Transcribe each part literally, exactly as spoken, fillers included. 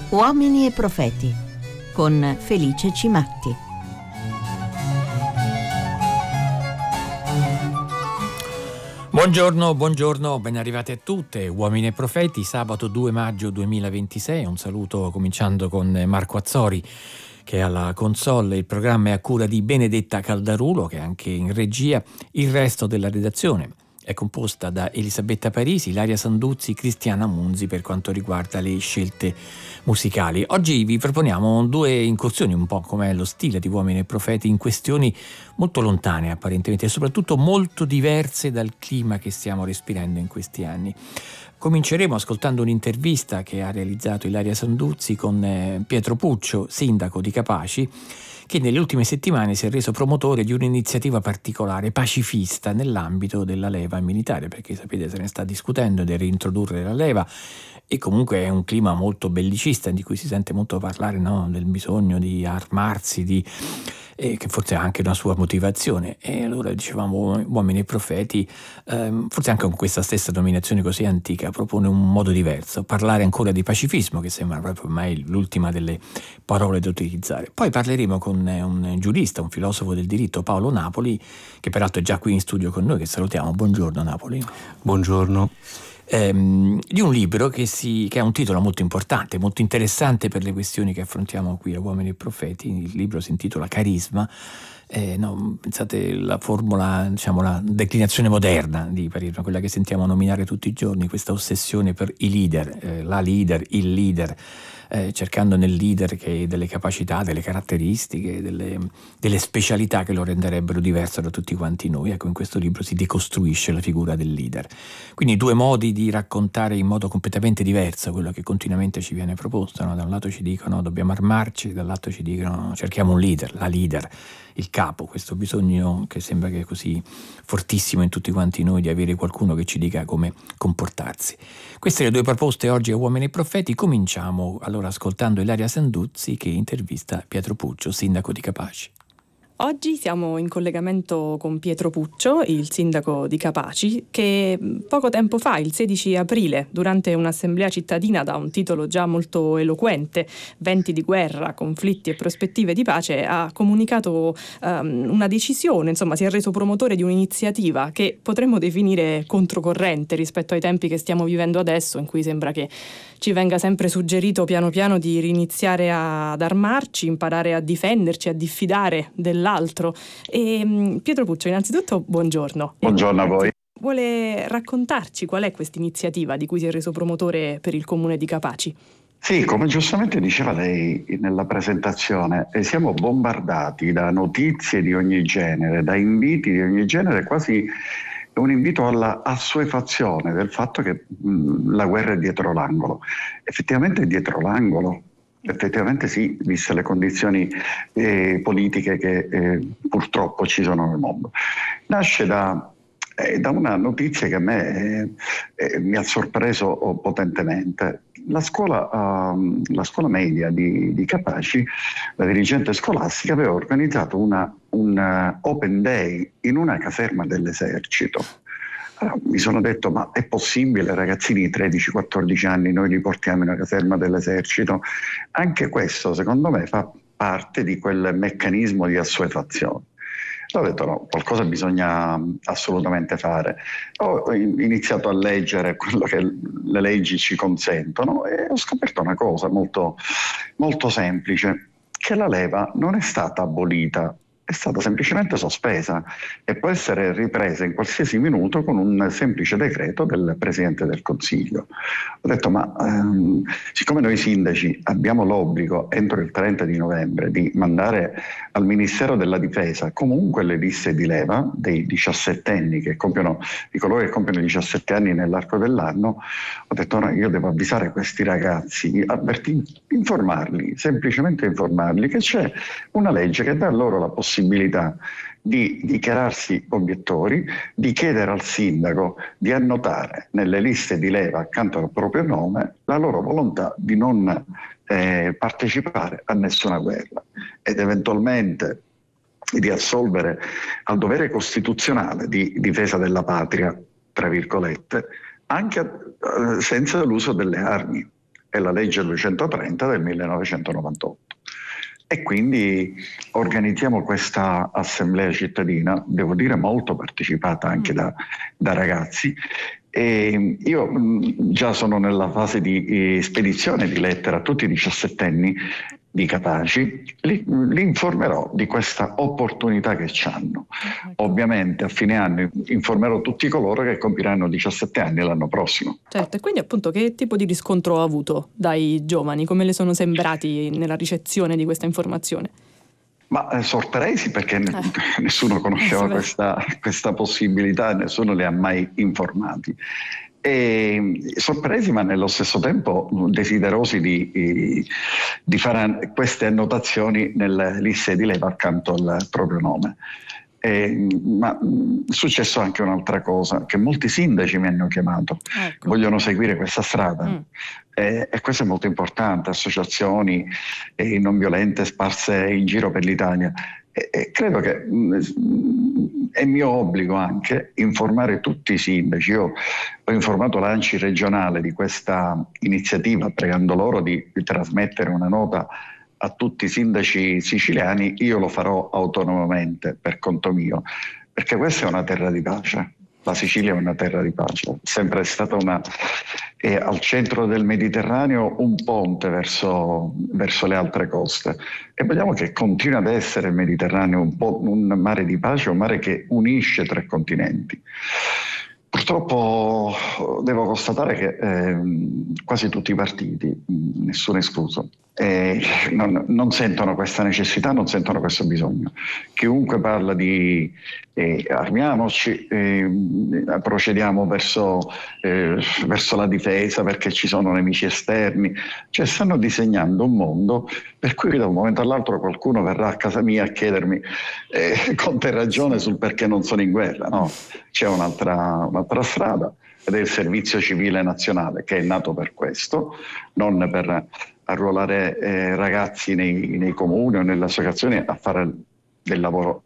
Uomini e profeti con Felice Cimatti. Buongiorno, buongiorno, ben arrivati a tutte, Uomini e Profeti, sabato due maggio duemilaventisei. Un saluto cominciando con Marco Azzori, che è alla console. Il programma è a cura di Benedetta Caldarulo, che è anche in regia. Il resto della redazione è composta da Elisabetta Parisi, Ilaria Sanduzzi, Cristiana Munzi per quanto riguarda le scelte musicali. Oggi vi proponiamo due incursioni, un po' come è lo stile di Uomini e Profeti, in questioni molto lontane apparentemente e soprattutto molto diverse dal clima che stiamo respirando in questi anni. Cominceremo ascoltando un'intervista che ha realizzato Ilaria Sanduzzi con Pietro Puccio, sindaco di Capaci, che nelle ultime settimane si è reso promotore di un'iniziativa particolare, pacifista, nell'ambito della leva militare, perché sapete se ne sta discutendo di reintrodurre la leva, e comunque è un clima molto bellicista di cui si sente molto parlare, no? Del bisogno di armarsi, di e che forse ha anche una sua motivazione. E allora dicevamo, Uomini e Profeti, ehm, forse anche con questa stessa dominazione così antica, propone un modo diverso, parlare ancora di pacifismo, che sembra proprio ormai l'ultima delle parole da utilizzare. Poi parleremo con un giurista, un filosofo del diritto, Paolo Napoli, che peraltro è già qui in studio con noi, che salutiamo. Buongiorno Napoli. Buongiorno. Ehm, di un libro che, si, che ha un titolo molto importante, molto interessante per le questioni che affrontiamo qui a Uomini e Profeti. Il libro si intitola Carisma. Eh, no, pensate la formula, diciamo la declinazione moderna di Carisma, quella che sentiamo nominare tutti i giorni, questa ossessione per i leader, eh, la leader, il leader, eh, cercando nel leader che delle capacità, delle caratteristiche, delle, delle specialità che lo renderebbero diverso da tutti quanti noi. Ecco, in questo libro si decostruisce la figura del leader. Quindi due modi di raccontare in modo completamente diverso quello che continuamente ci viene proposto, no? Da un lato ci dicono dobbiamo armarci, dall'altro ci dicono cerchiamo un leader, la leader, il capo, questo bisogno che sembra che è così fortissimo in tutti quanti noi di avere qualcuno che ci dica come comportarsi. Queste le due proposte oggi a Uomini e Profeti. Cominciamo allora ascoltando Ilaria Sanduzzi che intervista Pietro Puccio, sindaco di Capaci. Oggi siamo in collegamento con Pietro Puccio, il sindaco di Capaci, che poco tempo fa, il sedici aprile, durante un'assemblea cittadina da un titolo già molto eloquente, Venti di guerra, conflitti e prospettive di pace, ha comunicato um, una decisione, insomma si è reso promotore di un'iniziativa che potremmo definire controcorrente rispetto ai tempi che stiamo vivendo adesso, in cui sembra che ci venga sempre suggerito piano piano di riniziare a, ad armarci, imparare a difenderci, a diffidare dell'altro. E Pietro Puccio, innanzitutto buongiorno. Buongiorno a voi. Vuole raccontarci qual è questa iniziativa di cui si è reso promotore per il comune di Capaci? Sì, come giustamente diceva lei nella presentazione, eh, siamo bombardati da notizie di ogni genere, da inviti di ogni genere, quasi un invito alla assuefazione del fatto che mh, la guerra è dietro l'angolo. Effettivamente è dietro l'angolo, effettivamente sì, viste le condizioni eh, politiche che eh, purtroppo ci sono nel mondo. Nasce da, eh, da una notizia che a me eh, eh, mi ha sorpreso potentemente. La scuola, uh, la scuola media di, di Capaci, la dirigente scolastica, aveva organizzato una, un uh, open day in una caserma dell'esercito. Allora, mi sono detto, ma è possibile, ragazzini di tredici quattordici anni, noi li portiamo in una caserma dell'esercito? Anche questo, secondo me, fa parte di quel meccanismo di assuefazione. Ho detto no, qualcosa bisogna assolutamente fare. Ho iniziato a leggere quello che le leggi ci consentono e ho scoperto una cosa molto, molto semplice, che la leva non è stata abolita, è stata semplicemente sospesa e può essere ripresa in qualsiasi minuto con un semplice decreto del Presidente del Consiglio. Ho detto, ma ehm, siccome noi sindaci abbiamo l'obbligo entro il trenta di novembre di mandare al Ministero della Difesa comunque le liste di leva dei diciassettenni che compiono, di coloro che compiono diciassette anni nell'arco dell'anno, ho detto no, io devo avvisare questi ragazzi, avverti, informarli, semplicemente informarli che c'è una legge che dà loro la possibilità di dichiararsi obiettori, di chiedere al sindaco di annotare nelle liste di leva accanto al proprio nome la loro volontà di non eh, partecipare a nessuna guerra ed eventualmente di assolvere al dovere costituzionale di difesa della patria, tra virgolette, anche eh, senza l'uso delle armi. è la legge duecentotrenta del millenovecentonovantotto. E quindi organizziamo questa assemblea cittadina, devo dire molto partecipata anche da, da ragazzi, e io mh, già sono nella fase di eh, spedizione di lettera a tutti i diciassettenni di Capaci, li, li informerò di questa opportunità che hanno. Ovviamente a fine anno informerò tutti coloro che compiranno diciassette anni l'anno prossimo. Certo, e quindi appunto che tipo di riscontro ha avuto dai giovani? Come le sono sembrati nella ricezione di questa informazione? Ma eh, sorpresi, perché Eh. ne- nessuno conosceva Eh, sì, questa, questa possibilità, nessuno li ha mai informati. E sorpresi, ma nello stesso tempo desiderosi di, di fare queste annotazioni nell'isse di leva accanto al proprio nome. E, ma è successo anche un'altra cosa, che molti sindaci mi hanno chiamato, ecco. vogliono seguire questa strada. Mm. E, e questo è molto importante, associazioni eh, non violente sparse in giro per l'Italia. E, e credo che mh, è mio obbligo anche informare tutti i sindaci. Io ho informato l'A N C I regionale di questa iniziativa, pregando loro di, di trasmettere una nota a tutti i sindaci siciliani. Io lo farò autonomamente per conto mio, perché questa è una terra di pace. La Sicilia è una terra di pace, è sempre stata una, è al centro del Mediterraneo un ponte verso, verso le altre coste, e vogliamo che continui ad essere il Mediterraneo un, po', un mare di pace, un mare che unisce tre continenti. Purtroppo devo constatare che eh, quasi tutti i partiti, nessuno escluso, eh, non, non sentono questa necessità, non sentono questo bisogno. Chiunque parla di eh, armiamoci, eh, procediamo verso, eh, verso la difesa perché ci sono nemici esterni, cioè stanno disegnando un mondo per cui da un momento all'altro qualcuno verrà a casa mia a chiedermi eh, con te ragione sul perché non sono in guerra. No, c'è un'altra, un'altra strada, ed è il servizio civile nazionale, che è nato per questo, non per arruolare eh, ragazzi nei, nei comuni o nelle associazioni a fare del lavoro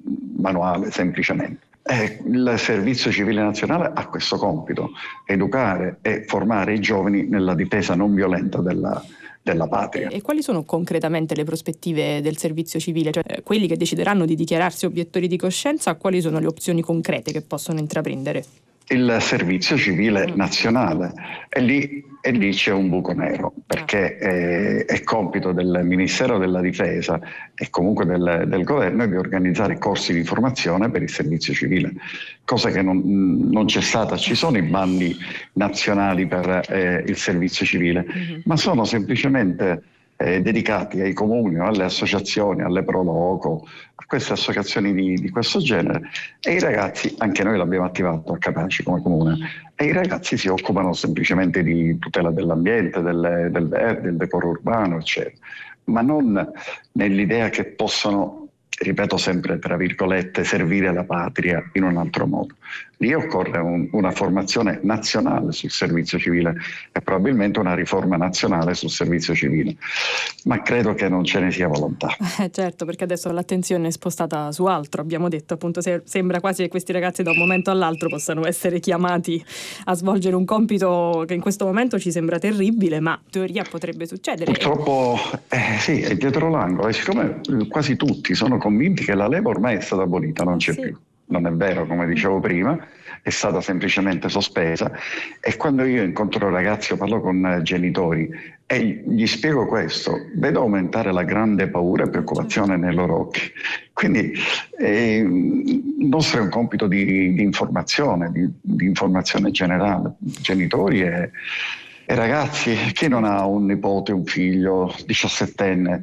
manuale semplicemente. Eh, il servizio civile nazionale ha questo compito: educare e formare i giovani nella difesa non violenta della, della patria. E quali sono concretamente le prospettive del servizio civile? Cioè, eh, quelli che decideranno di dichiararsi obiettori di coscienza, quali sono le opzioni concrete che possono intraprendere? Il servizio civile nazionale, e lì, e lì c'è un buco nero, perché è, è compito del Ministero della Difesa e comunque del, del governo di organizzare corsi di formazione per il servizio civile, cosa che non, non c'è stata. Ci sono i bandi nazionali per eh, il servizio civile, mm-hmm. ma sono semplicemente eh, dedicati ai comuni, alle associazioni, alle Proloco, a queste associazioni di, di questo genere, e i ragazzi, anche noi l'abbiamo attivato a Capaci come comune, e i ragazzi si occupano semplicemente di tutela dell'ambiente, del, del verde, del decoro urbano, eccetera, ma non nell'idea che possano, ripeto sempre tra virgolette, servire la patria in un altro modo. Lì occorre un, una formazione nazionale sul servizio civile e probabilmente una riforma nazionale sul servizio civile, ma credo che non ce ne sia volontà. Eh, certo, perché adesso l'attenzione è spostata su altro. Abbiamo detto appunto, se, sembra quasi che questi ragazzi da un momento all'altro possano essere chiamati a svolgere un compito che in questo momento ci sembra terribile, ma in teoria potrebbe succedere. Purtroppo eh, sì, è dietro l'angolo, e siccome quasi tutti sono convinti che la leva ormai è stata abolita, non c'è sì. più. Non è vero, come dicevo prima, è stata semplicemente sospesa, e quando io incontro ragazzi o parlo con genitori e gli spiego questo, vedo aumentare la grande paura e preoccupazione nei loro occhi. Quindi eh, il nostro è un compito di, di informazione, di, di informazione generale, genitori e, e ragazzi. Chi non ha un nipote, un figlio diciassettenne,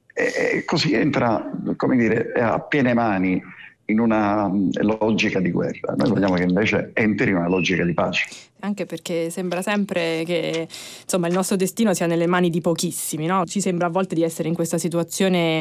e così entra, come dire, a piene mani in una logica di guerra. Noi vogliamo che invece entri in una logica di pace. Anche perché sembra sempre che insomma il nostro destino sia nelle mani di pochissimi, no? Ci sembra a volte di essere in questa situazione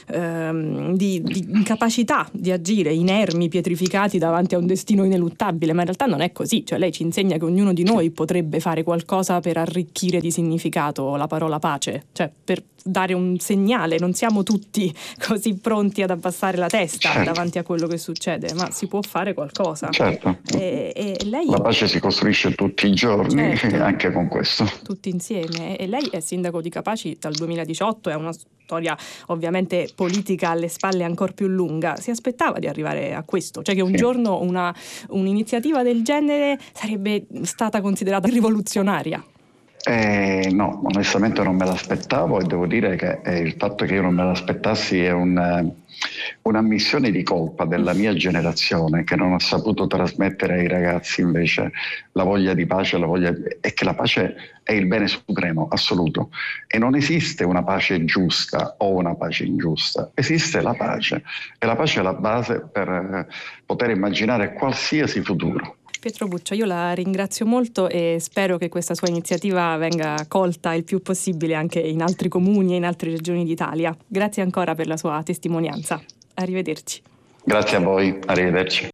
ehm, di, di incapacità di agire, inermi, pietrificati davanti a un destino ineluttabile, ma in realtà non è così. Cioè lei ci insegna che ognuno di noi potrebbe fare qualcosa per arricchire di significato la parola pace, cioè per dare un segnale. Non siamo tutti così pronti ad abbassare la testa certo. davanti a quello che succede, ma si può fare qualcosa. Certo. E, e lei... La pace si costruisce cresce tutti i giorni, certo, anche con questo. Tutti insieme. E lei è sindaco di Capaci dal duemiladiciotto, è una storia ovviamente politica alle spalle ancora più lunga. Si aspettava di arrivare a questo? Cioè che un sì. giorno una, un'iniziativa del genere sarebbe stata considerata rivoluzionaria? Eh, no, onestamente non me l'aspettavo e devo dire che eh, il fatto che io non me l'aspettassi è un, eh, un'ammissione di colpa della mia generazione, che non ha saputo trasmettere ai ragazzi invece la voglia di pace, la voglia di... e che la pace è il bene supremo, assoluto. E non esiste una pace giusta o una pace ingiusta, esiste la pace e la pace è la base per eh, poter immaginare qualsiasi futuro. Pietro Puccio, io la ringrazio molto e spero che questa sua iniziativa venga colta il più possibile anche in altri comuni e in altre regioni d'Italia. Grazie ancora per la sua testimonianza. Arrivederci. Grazie a voi, arrivederci.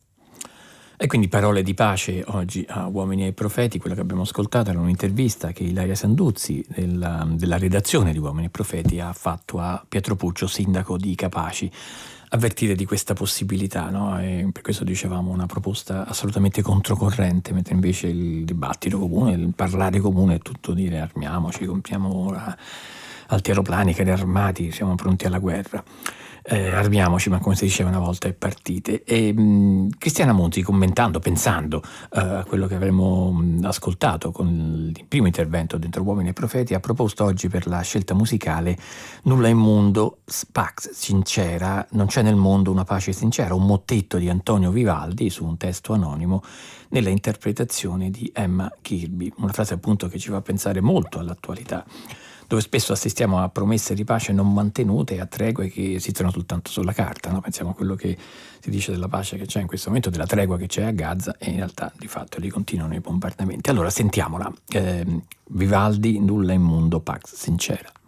E quindi parole di pace oggi a Uomini e Profeti. Quello che abbiamo ascoltato era un'intervista che Ilaria Sanduzzi della, della redazione di Uomini e Profeti ha fatto a Pietro Puccio, sindaco di Capaci. Avvertire di questa possibilità, no? E per questo dicevamo una proposta assolutamente controcorrente, mentre invece il dibattito comune, il parlare comune è tutto dire armiamoci, compriamo ora alti aeroplani, carri armati, siamo pronti alla guerra. Eh, armiamoci, ma come si diceva una volta, è partite. E mh, Cristiana Monti, commentando, pensando uh, a quello che avremmo mh, ascoltato con il primo intervento dentro Uomini e Profeti, ha proposto oggi per la scelta musicale Nulla in mondo, Pax Sincera, non c'è nel mondo una pace sincera, un mottetto di Antonio Vivaldi su un testo anonimo nella interpretazione di Emma Kirby, una frase appunto che ci fa pensare molto all'attualità, dove spesso assistiamo a promesse di pace non mantenute, a tregue che esistono soltanto sulla carta, no? Pensiamo a quello che si dice della pace che c'è in questo momento, della tregua che c'è a Gaza, e in realtà di fatto lì continuano i bombardamenti. Allora sentiamola, eh, Vivaldi, Nulla in mondo, Pax Sincera.